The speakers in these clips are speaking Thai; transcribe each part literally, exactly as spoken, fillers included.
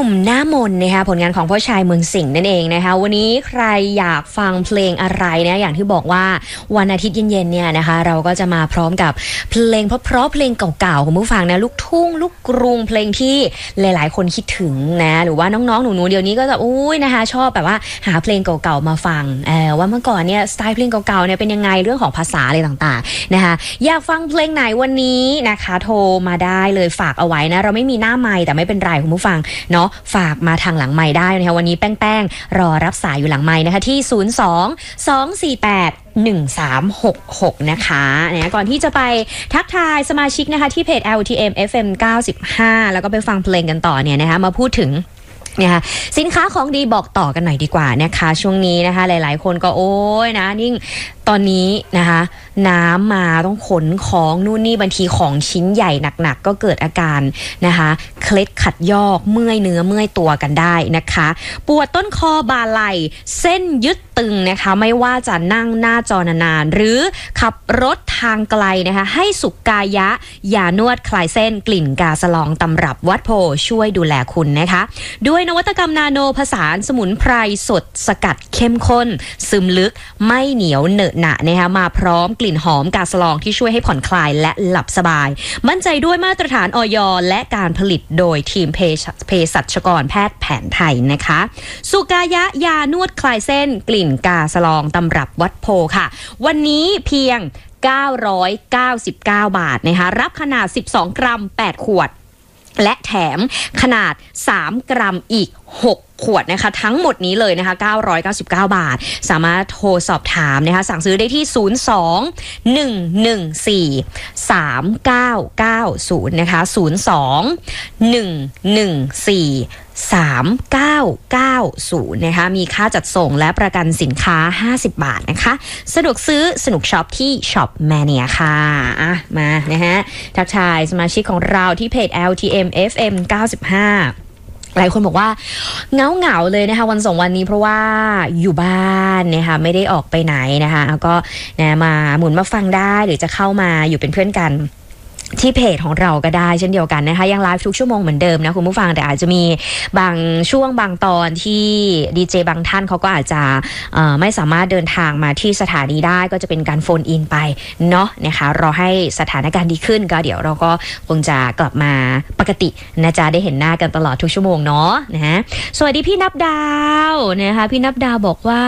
นุ่มหน้ามนนะคะผลงานของพ่อชายเมืองสิงห์นั่นเองนะคะวันนี้ใครอยากฟังเพลงอะไรนะอย่างที่บอกว่าวันอาทิตย์เย็นๆเนี่ยนะคะเราก็จะมาพร้อมกับเพลงเพราะๆเพลงเก่าๆของผู้ฟังนะลูกทุ่งลูกกรุงเพลงที่หลายๆคนคิดถึงนะหรือว่าน้องๆหนูๆเดี๋ยวนี้ก็จะอุ้ยนะคะชอบแบบว่าหาเพลงเก่าๆมาฟังเออว่าเมื่อก่อนเนี่ยสไตล์เพลงเก่าๆเนี่ยเป็นยังไงเรื่องของภาษาอะไรต่างๆนะคะอยากฟังเพลงไหนวันนี้นะคะโทรมาได้เลยฝากเอาไว้นะเราไม่มีหน้าไมค์แต่ไม่เป็นไรคุณผู้ฟังเนาะฝากมาทางหลังไมค์ได้นะคะวันนี้แป้งๆรอรับสายอยู่หลังไมค์นะคะที่ศูนย์ สอง สอง สี่ แปด หนึ่ง สาม หก หกนะคะนะก่อนที่จะไปทักทายสมาชิกนะคะที่เพจ แอล ที เอ็ม เอฟ เอ็ม เก้าสิบห้าแล้วก็ไปฟังเพลงกันต่อเนี่ยนะคะมาพูดถึงนะคะสินค้าของดีบอกต่อกันหน่อยดีกว่านะคะช่วงนี้นะคะหลายๆคนก็โอ้ยนะนิ่งตอนนี้นะคะน้ำมาต้องขนของนู่นนี่บางทีของชิ้นใหญ่หนักๆก็เกิดอาการนะคะเคล็ดขัดยอกเมื่อยเนื้อเมื่อยตัวกันได้นะคะปวดต้นคอบ่าไหล่เส้นยึดตึงนะคะไม่ว่าจะนั่งหน้าจอนานๆหรือขับรถทางไกลนะคะให้สุกายะยานวดคลายเส้นกลิ่นกาสลองตำรับวัดโพช่วยดูแลคุณนะคะด้วยนวัตกรรมนาโนผสานสมุนไพรสดสกัดเข้มข้นซึมลึกไม่เหนียวเหนอะหนะนะคะมาพร้อมกลิ่นหอมกาสลองที่ช่วยให้ผ่อนคลายและหลับสบายมั่นใจด้วยมาตรฐานอย.และการผลิตโดยทีมเภสัชกรแพทย์แผนไทยนะคะสุกายะยานวดคลายเส้นกลิ่นกาสลองตำรับวัดโพค่ะวันนี้เพียงเก้าร้อยเก้าสิบเก้าบาทนะคะรับขนาดสิบสองกรัมแปดขวดและแถมขนาดสามกรัมอีกหกขวดนะคะทั้งหมดนี้เลยนะคะเก้าร้อยเก้าสิบเก้าบาทสามารถโทรสอบถามนะคะสั่งซื้อได้ที่ศูนย์ สอง หนึ่ง หนึ่ง สี่ สาม เก้า เก้า ศูนย์นะคะศูนย์ สอง หนึ่ง หนึ่ง สี่ สาม เก้า เก้า ศูนย์นะคะมีค่าจัดส่งและประกันสินค้าห้าสิบบาทนะคะสะดวกซื้อสนุกช็อปที่ช็อปแมเนียค่ะอ่ะมานะฮะทักทายสมาชิกของเราที่เพจ แอล ที เอ็ม เอฟ เอ็ม เก้าสิบห้าหลายคนบอกว่าเงาเหงาเลยนะคะวันสองวันนี้เพราะว่าอยู่บ้านนะคะไม่ได้ออกไปไหนนะคะแล้วก็นะมาหมุนมาฟังได้หรือจะเข้ามาอยู่เป็นเพื่อนกันที่เพจของเราก็ได้เช่นเดียวกันนะคะยังไลฟ์ทุกชั่วโมงเหมือนเดิมนะคุณผู้ฟังแต่อาจจะมีบางช่วงบางตอนที่ดีเจบางท่านเขาก็อาจจะไม่สามารถเดินทางมาที่สถานีได้ก็จะเป็นการโฟนอินไปเนาะนะคะรอให้สถานการณ์ดีขึ้นก็เดี๋ยวเราก็คงจะกลับมาปกตินะจ๊ะได้เห็นหน้ากันตลอดทุกชั่วโมงเนาะนะฮะสวัสดีพี่นับดาวนะคะพี่นับดาวบอกว่า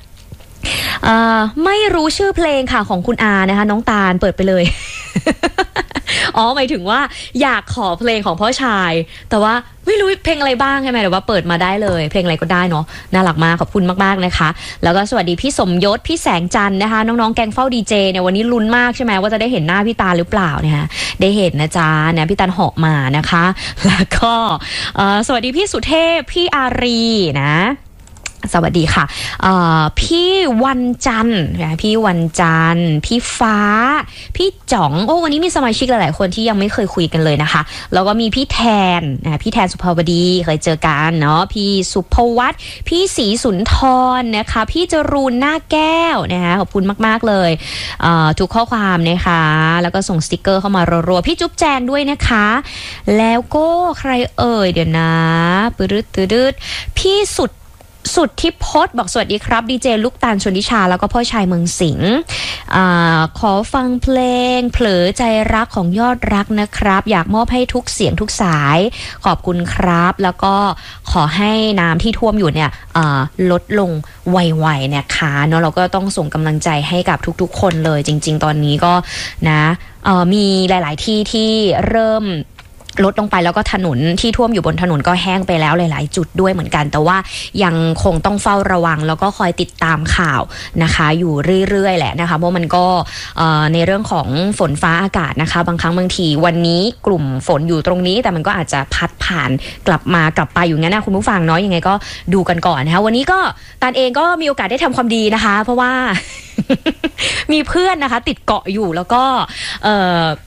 ไม่รู้ชื่อเพลงค่ะของคุณอานะคะน้องตาลเปิดไปเลย อ๋อหมายถึงว่าอยากขอเพลงของพ่อชายแต่ว่าไม่รู้เพลงอะไรบ้างใช่ไหมแต่ว่าเปิดมาได้เลยเพลงอะไรก็ได้เนาะน่ารักมากขอบคุณมากๆนะคะแล้วก็สวัสดีพี่สมยศพี่แสงจันทร์นะคะน้องๆแกงเฝ้าดีเจเนี่ยวันนี้ลุ้นมากใช่ไหมว่าจะได้เห็นหน้าพี่ตาหรือเปล่าเนี่ยได้เห็นนะจ๊ะเนี่ยพี่ตาเหาะมานะคะแล้วก็สวัสดีพี่สุเทพพี่อารีนะสวัสดีค่ะพี่วันจันทร์พี่วันจันทร์พี่ฟ้าพี่จ๋องโอ้วันนี้มีสมาชิกหลายๆคนที่ยังไม่เคยคุยกันเลยนะคะแล้วก็มีพี่แทนนะพี่แทนสุภาวดีเคยเจอกันเนาะพี่สุภวัฒน์พี่ศรีสุนทรนะคะพี่จรูนหน้าแก้วนะคะขอบคุณมากๆเลยทุกข้อความนะคะแล้วก็ส่งสติกเกอร์เข้ามารัวๆพี่จุ๊บแจงด้วยนะคะแล้วก็ใครเอ่ยเดี๋ยวนะปื๊ดตืดพี่สุดสุดที่พจน์บอกสวัสดีครับดีเจลูกตาลชนทิชาแล้วก็พ่อชายเมืองสิงห์ขอฟังเพลงเผลอใจรักของยอดรักนะครับอยากมอบให้ทุกเสียงทุกสายขอบคุณครับแล้วก็ขอให้น้ำที่ท่วมอยู่เนี่ยลดลงไวๆนะคะเนาะเราก็ต้องส่งกำลังใจให้กับทุกๆคนเลยจริงๆตอนนี้ก็นะมีหลายๆที่ที่เริ่มลดลงไปแล้วก็ถนนที่ท่วมอยู่บนถนนก็แห้งไปแล้วหลายๆจุดด้วยเหมือนกันแต่ว่ายังคงต้องเฝ้าระวังแล้วก็คอยติดตามข่าวนะคะอยู่เรื่อยๆแหละนะคะเพราะมันก็ในเรื่องของฝนฟ้าอากาศนะคะบางครั้งบางทีวันนี้กลุ่มฝนอยู่ตรงนี้แต่มันก็อาจจะพัดผ่านกลับมากลับไปอยู่งั้นนะคุณผู้ฟังเนาะยังไงก็ดูกันก่อนนะคะวันนี้ก็ตานเองก็มีโอกาสได้ทำความดีนะคะเพราะว่า มีเพื่อนนะคะติดเกาะอยู่แล้วก็เอ่อ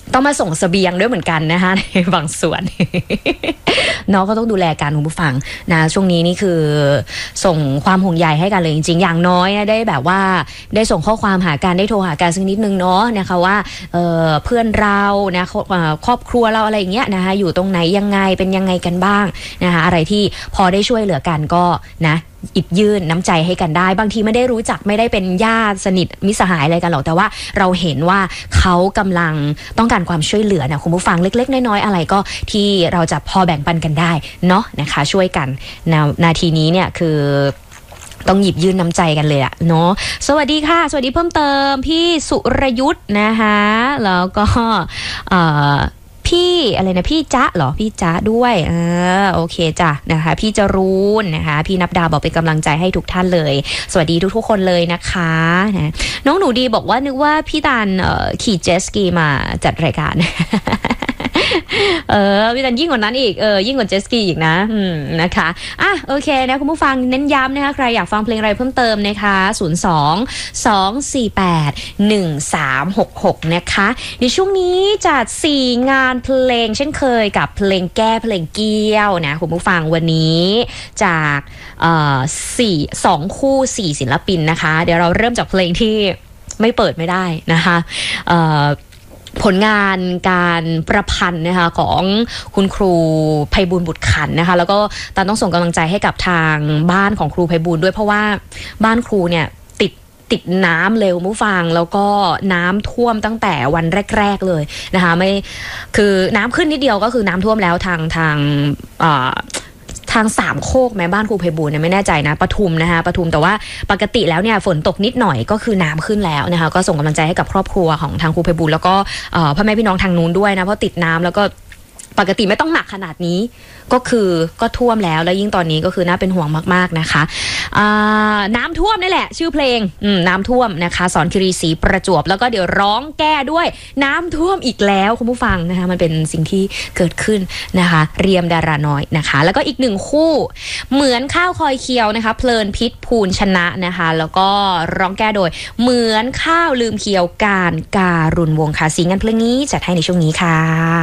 ต้องมาส่งเสบียงด้วยเหมือนกันนะคะในบางส่วน น้องก็ต้องดูแลกันคุณผู้ฟังนะช่วงนี้นี่คือส่งความห่วงใยให้กันเลยจริงๆอย่างน้อยได้แบบว่าได้ส่งข้อความหากันได้โทรหากันสักนิดนึงเนาะนะคะว่า เ, เพื่อนเรานะครอบครัวเราอะไรอย่างเงี้ยนะคะอยู่ตรงไหนยังไงเป็นยังไงกันบ้างนะคะอะไรที่พอได้ช่วยเหลือกันก็นะอิบยื่นน้ำใจให้กันได้บางทีไม่ได้รู้จักไม่ได้เป็นญาติสนิทมิตรสหายอะไรกันหรอกแต่ว่าเราเห็นว่าเขากำลังต้องการความช่วยเหลือนะคุณผู้ฟังเล็กๆน้อยๆอะไรก็ที่เราจะพอแบ่งปันกันได้เนาะนะคะช่วยกันนา, นาทีนี้เนี่ยคือต้องหยิบยื่นน้ำใจกันเลยอะเนาะสวัสดีค่ะสวัสดีเพิ่มเติมพี่สุรยุทธ์นะคะแล้วก็เอ่อพี่อะไรนะพี่จ๊ะเหรอพี่จ๊ะด้วยอ่าโอเคจ้ะนะคะพี่จรูนนะคะพี่นับดาวบอกเป็นกำลังใจให้ทุกท่านเลยสวัสดีทุกๆคนเลยนะคะนะน้องหนูดีบอกว่านึกว่าพี่ตาลเอ่อขี่เจตสกีมาจัดรายการ เออพี่ตันยิ่งกว่านั้นอีกเออยิ่งกว่าเจตสกีอีกนะอืมนะคะอ่ะโอเคนะคุณผู้ฟังเน้นย้ำนะคะใครอยากฟังเพลงอะไรเพิ่มเติมนะคะศูนย์ สอง สอง สี่ แปด หนึ่ง สาม หก หกนะคะในช่วงนี้จัดสี่งานเพลงเช่นเคยกับเพลงแก้เพลงเกี้ยวนะคุณผู้ฟังวันนี้จากเอ่อสี่สองคู่สี่ศิลปินนะคะเดี๋ยวเราเริ่มจากเพลงที่ไม่เปิดไม่ได้นะคะเอ่อผลงานการประพันธ์นะคะของคุณครูไพบูลย์บุตรขันธ์นะคะแล้วก็ตอนต้องส่งกำลังใจให้กับทางบ้านของครูไพบูลย์ด้วยเพราะว่าบ้านครูเนี่ยติดติดน้ำเร็วผู้ฟังแล้วก็น้ำท่วมตั้งแต่วันแรกๆเลยนะคะไม่คือน้ำขึ้นนิดเดียวก็คือน้ำท่วมแล้วทางทางอ่าทางสามโคกแม่บ้านครูไพบูลย์เนี่ยไม่แน่ใจนะปทุมนะคะปทุมแต่ว่าปกติแล้วเนี่ยฝนตกนิดหน่อยก็คือน้ำขึ้นแล้วนะคะก็ส่งกำลังใจให้กับครอบครัวของทางครูไพบูลย์แล้วก็พ่อแม่พี่น้องทางนู้นด้วยนะเพราะติดน้ำแล้วก็ปกติไม่ต้องหนักขนาดนี้ก็คือก็ท่วมแล้วแล้วยิ่งตอนนี้ก็คือน่าเป็นห่วงมากๆนะคะน้ำท่วมนี่แหละชื่อเพลงน้ำท่วมนะคะสอนคิรีศรีประจวบแล้วก็เดี๋ยวร้องแก้ด้วยน้ำท่วมอีกแล้วคุณผู้ฟังนะคะมันเป็นสิ่งที่เกิดขึ้นนะคะเรียมดาราน้อยนะคะแล้วก็อีกหนึ่งคู่เหมือนข้าวคอยเคียวนะคะเพลินพิษภูลชนะนะคะแล้วก็ร้องแก้โดยเหมือนข้าวลืมเคียวการการุณวงศ์ค่ะซิงกันเพลงนี้จัดให้ในช่วงนี้ค่ะ